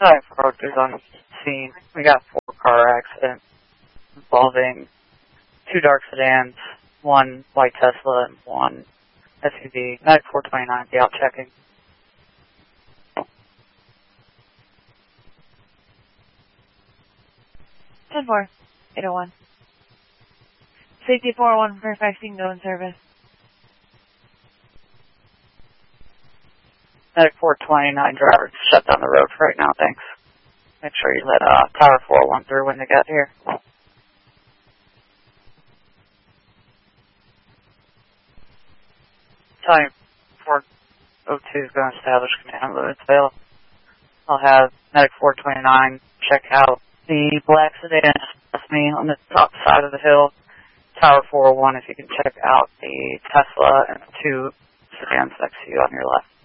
4 is on scene. We got 4 car accidents involving 2 dark sedans, 1 white Tesla, and 1 SUV. Medic 429, be out checking. Ten 4, 801. Safety 401, Fairfax Go in service. Medic 429, driver, shut down the road for right now, thanks. Make sure you let Tower 401 through when they get here. Time 402 is going to establish command limits available. I'll have Medic 429 check out the black sedan that's me on the top side of the hill. Tower 401, if you can check out the Tesla and the 2 sedans next to you on your left.